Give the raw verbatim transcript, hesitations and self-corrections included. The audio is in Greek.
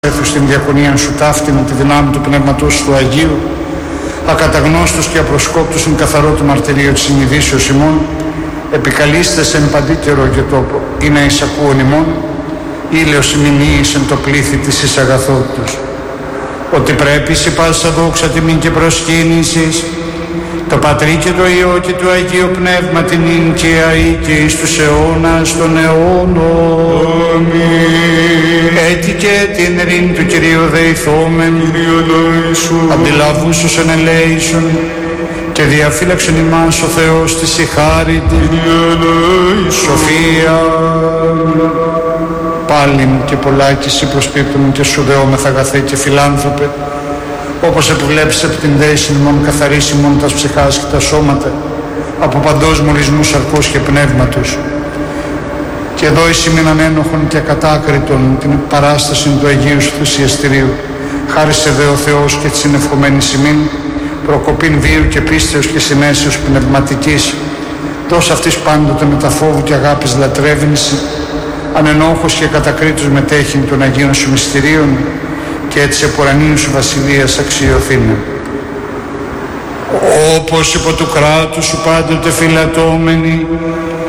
Έθου στην διακονία σου ταύτη με τη δυνάμει του Πνεύματός σου του Αγίου, ακαταγνώστος και απροσκόπτος εν καθαρό το μαρτυρίο της συνειδήσεως ημών, επικαλείστε εν παντή καιρό και τόπο, ή να εισακούον ημών, ήλαιος ημινίης εν το πλήθη της εις αγαθότητος. Ότι πρέπει σε πάσα δόξα τιμήν και προσκύνησης, το Πατρί και το Υιό και το Αγίο Πνεύμα την ίν και αεί και εις τους αιώνας των αιώνων. Αμήν. Έτσι και την ειρήνη του Κυρίου δεηθόμεν, αντιλαβούσους εν ελέησον, και διαφύλαξον ημάς ο Θεός της η χάρητη, σοφία. Πάλιν και πολλάκι σοι προσπίπτουν και σου δεόμεθ αγαθέ και φιλάνθρωπε, όπως επιβλέψεις από την δέση ημών καθαρίσει ημών τας ψυχάς και τα σώματα από παντός μολυσμού σαρκός και πνεύματος. Και εδώ εις ημίν ανένοχον και ακατάκριτον την παράσταση του Αγίου σου θυσιαστηρίου, χάρισε δε ο Θεός και της συνευχομένης ημίν προκοπήν βίου και πίστεως και συνέσεως πνευματικής, δώσ' αυτής πάντοτε με τα φόβου και αγάπης λατρεύνηση, ανενόχος και κατακρίτως μετέχειν των Αγίων σου μυστηρίων, και έτσι επορανίου σου βασιλείας αξιωθήνε. Όπως υπό του κράτους σου πάντοτε φυλατώμενοι,